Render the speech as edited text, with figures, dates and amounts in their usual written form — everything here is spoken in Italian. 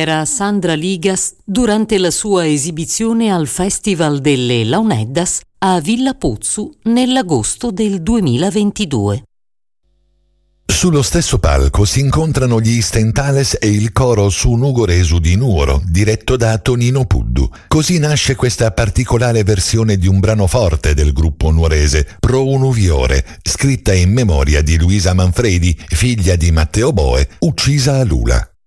era Sandra Ligas durante la sua esibizione al Festival delle Launeddas a Villa Pozzu nell'agosto del 2022. Sullo stesso palco si incontrano gli Stentales e il coro Su Nugoresu di Nuoro, diretto da Tonino Puddu. Così nasce questa particolare versione di un brano forte del gruppo nuorese, Pro Unuviore, scritta in memoria di Luisa Manfredi, figlia di Matteo Boe, uccisa a Lula.